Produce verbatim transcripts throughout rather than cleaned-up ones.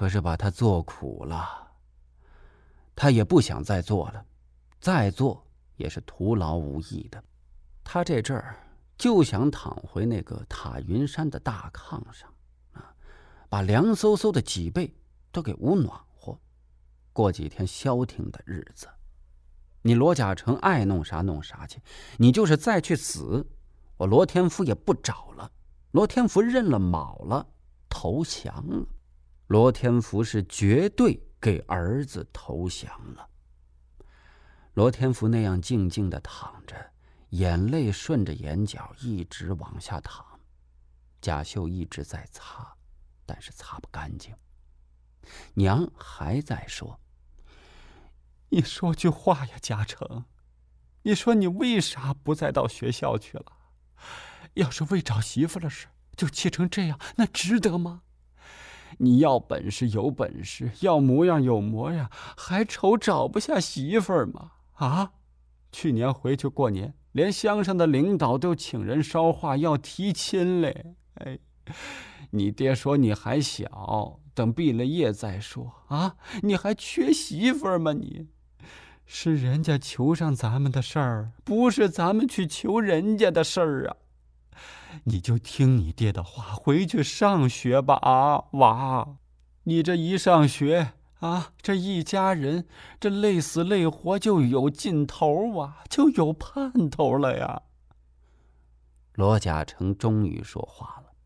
可是把他做苦了，他也不想再做了，再做也是徒劳无益的。他这阵儿就想躺回那个塔云山的大炕上啊，把凉飕飕的脊背都给捂暖和，过几天消停的日子。你罗甲成爱弄啥弄啥去，你就是再去死，我罗天福也不找了。罗天福认了卯了，投降了。罗天福是绝对给儿子投降了。罗天福那样静静地躺着，眼泪顺着眼角一直往下淌，贾秀一直在擦，但是擦不干净。娘还在说：“ 你说句话呀，嘉诚，你说你为啥不再到学校去了？要是为找媳妇的事就气成这样，那值得吗？你要本事有本事，要模样有模样，还愁找不下媳妇儿吗？啊！去年回去过年，连乡上的领导都请人捎话要提亲嘞。哎，你爹说你还小，等毕了业再说啊！你还缺媳妇儿吗你？是人家求上咱们的事儿，不是咱们去求人家的事儿啊！你就听你爹的话，回去上学吧啊，娃！你这一上学啊，这一家人这累死累活就有劲头啊，就有盼头了呀。” 罗甲成终于说话了：“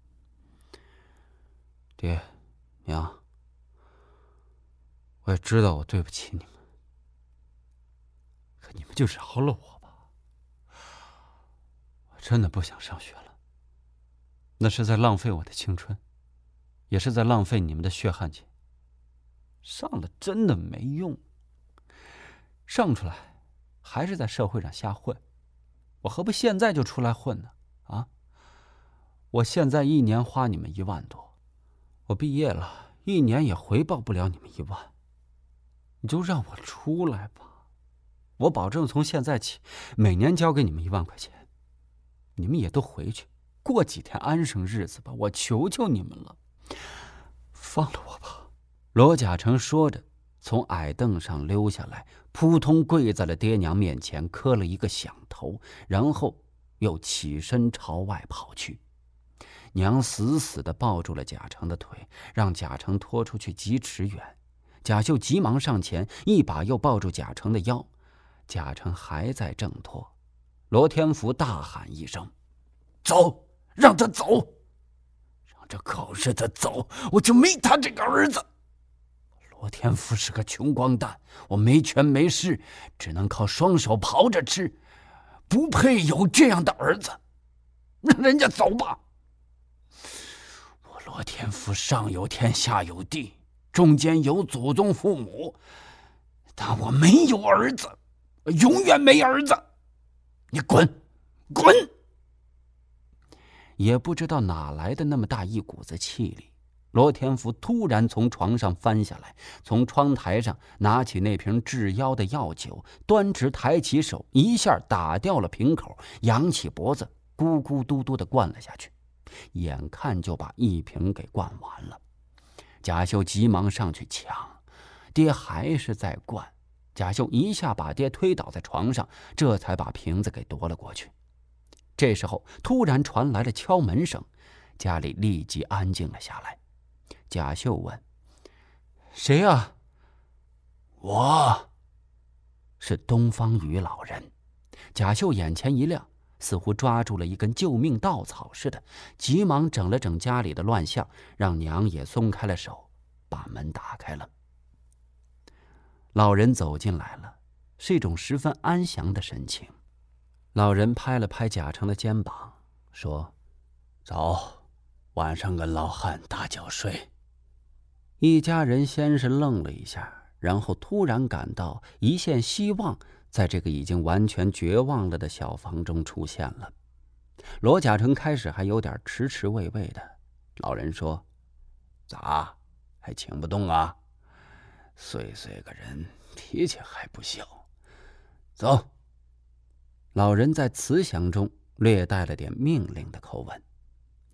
爹娘，我也知道我对不起你们，可你们就饶了我吧。我真的不想上学了，那是在浪费我的青春，也是在浪费你们的血汗钱。上了真的没用，上出来还是在社会上瞎混。我何不现在就出来混呢？啊！我现在一年花你们一万多，我毕业了一年也回报不了你们一万，你就让我出来吧，我保证从现在起每年交给你们一万块钱，你们也都回去过几天安生日子吧，我求求你们了，放了我吧。”罗甲成说着，从矮凳上溜下来，扑通跪在了爹娘面前，磕了一个响头，然后又起身朝外跑去。娘死死地抱住了贾成的腿，让贾成拖出去几尺远。贾秀急忙上前，一把又抱住贾成的腰。贾成还在挣脱，罗天福大喊一声：“走，让他走，让这狗日的走，我就没他这个儿子。罗天福是个穷光蛋，我没权没势，只能靠双手刨着吃，不配有这样的儿子，让人家走吧。我罗天福上有天下有地，中间有祖宗父母，但我没有儿子，永远没儿子，你滚滚！”也不知道哪来的那么大一股子气力，罗天福突然从床上翻下来，从窗台上拿起那瓶治腰的药酒，端直抬起手，一下打掉了瓶口，扬起脖子咕咕嘟嘟地灌了下去，眼看就把一瓶给灌完了。贾秀急忙上去抢，爹还是在灌，贾秀一下把爹推倒在床上，这才把瓶子给夺了过去。这时候突然传来了敲门声，家里立即安静了下来。贾秀问：“谁呀？”“我。”是东方雨老人。贾秀眼前一亮，似乎抓住了一根救命稻草似的，急忙整了整家里的乱象，让娘也松开了手，把门打开了。老人走进来了，是一种十分安详的神情。老人拍了拍贾成的肩膀，说：“走，晚上跟老汉打觉睡。”一家人先是愣了一下，然后突然感到一线希望在这个已经完全绝望了的小房中出现了。罗甲成开始还有点迟迟畏畏的，老人说：“咋，还请不动啊？岁岁个人，脾气还不小。走。”老人在慈祥中略带了点命令的口吻。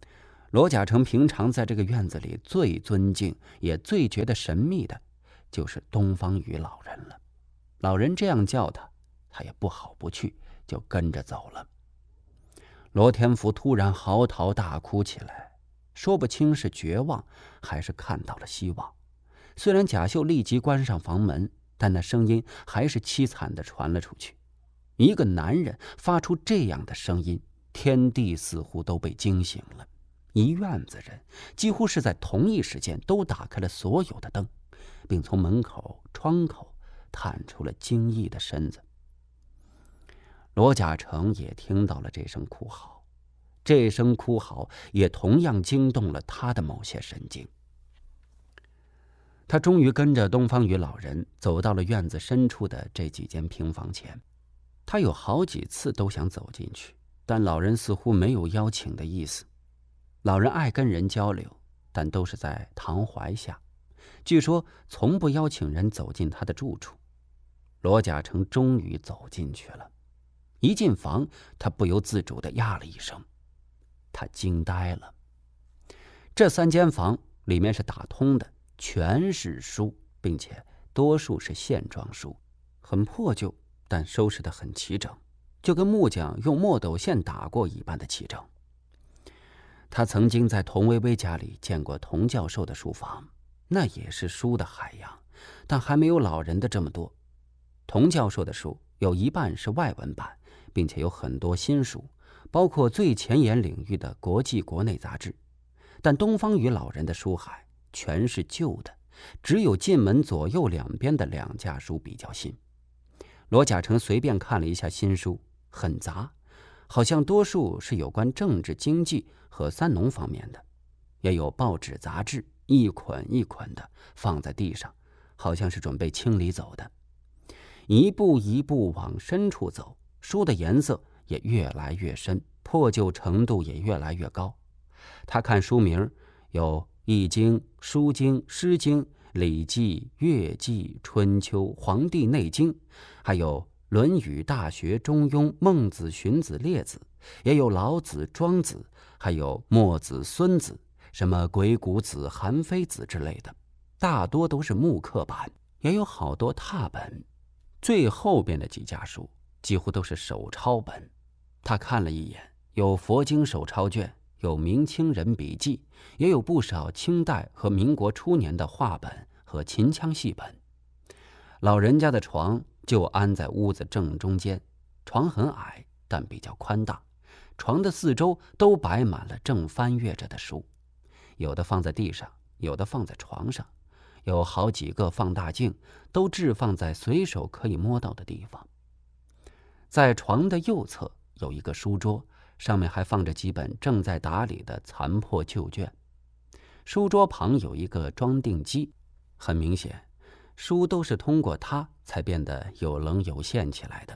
罗甲成平常在这个院子里最尊敬也最觉得神秘的就是东方雨老人了。老人这样叫他，他也不好不去，就跟着走了。罗天福突然嚎啕大哭起来，说不清是绝望还是看到了希望。虽然贾秀立即关上房门，但那声音还是凄惨地传了出去。一个男人发出这样的声音，天地似乎都被惊醒了。一院子人几乎是在同一时间都打开了所有的灯，并从门口、窗口探出了惊异的身子。罗甲成也听到了这声哭嚎，这声哭嚎也同样惊动了他的某些神经。他终于跟着东方雨老人走到了院子深处的这几间平房前。他有好几次都想走进去，但老人似乎没有邀请的意思。老人爱跟人交流，但都是在堂槐下，据说从不邀请人走进他的住处。罗甲成终于走进去了，一进房，他不由自主地呀了一声，他惊呆了。这三间房里面是打通的，全是书，并且多数是线装书，很破旧，但收拾得很齐整，就跟木匠用墨斗线打过一般的齐整。他曾经在童薇薇家里见过童教授的书房，那也是书的海洋，但还没有老人的这么多。童教授的书有一半是外文版，并且有很多新书，包括最前沿领域的国际国内杂志。但东方雨老人的书海全是旧的，只有进门左右两边的两架书比较新。罗甲成随便看了一下新书，很杂，好像多数是有关政治、经济和三农方面的，也有报纸、杂志，一捆一捆的放在地上，好像是准备清理走的。一步一步往深处走，书的颜色也越来越深，破旧程度也越来越高。他看书名，有《易经》《书经》《诗经》《礼记》《乐记》《春秋》《黄帝内经》，还有《论语》《大学》《中庸》《孟子》《荀子》《列子》，也有老子、庄子，还有墨子、孙子，什么鬼谷子、韩非子之类的，大多都是木刻版，也有好多拓本。最后边的几家书几乎都是手抄本。他看了一眼，有佛经手抄卷，有明清人笔记，也有不少清代和民国初年的话本和秦腔戏本。老人家的床就安在屋子正中间，床很矮，但比较宽大。床的四周都摆满了正翻阅着的书，有的放在地上，有的放在床上，有好几个放大镜，都置放在随手可以摸到的地方。在床的右侧有一个书桌，上面还放着几本正在打理的残破旧卷。书桌旁有一个装订机，很明显，书都是通过它才变得有棱有线起来的。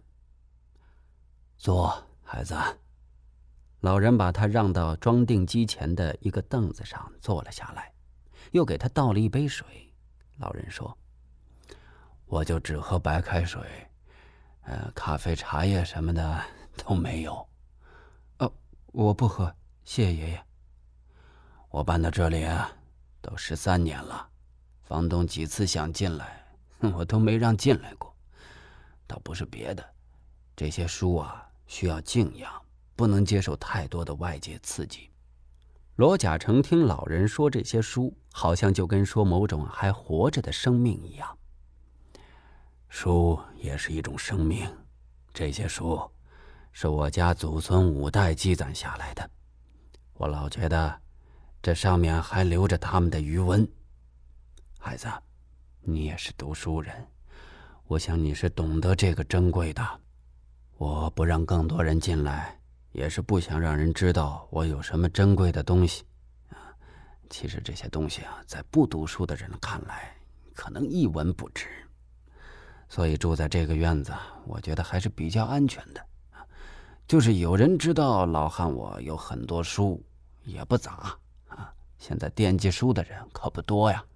坐，孩子。老人把他让到装订机前的一个凳子上坐了下来，又给他倒了一杯水。老人说：“我就只喝白开水，呃，咖啡、茶叶什么的都没有。”“哦，我不喝，谢谢爷爷。”“我搬到这里啊，都十三年了，房东几次想进来，我都没让进来过。倒不是别的，这些书啊需要静养，不能接受太多的外界刺激。”罗甲成听老人说这些书，好像就跟说某种还活着的生命一样。书也是一种生命，这些书是我家祖孙五代积攒下来的，我老觉得这上面还留着他们的余温。孩子，你也是读书人，我想你是懂得这个珍贵的。我不让更多人进来，也是不想让人知道我有什么珍贵的东西啊。其实这些东西啊，在不读书的人看来，可能一文不值。所以住在这个院子，我觉得还是比较安全的。就是有人知道老汉我有很多书，也不咋啊。现在惦记书的人可不多呀。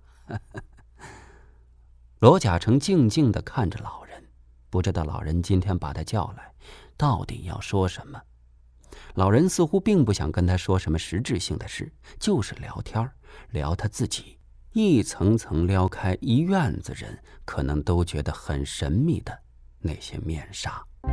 罗甲成静静地看着老人，不知道老人今天把他叫来，到底要说什么。 老人似乎并不想跟他说什么实质性的事，就是聊天，聊他自己，一层层撩开一院子人可能都觉得很神秘的那些面纱。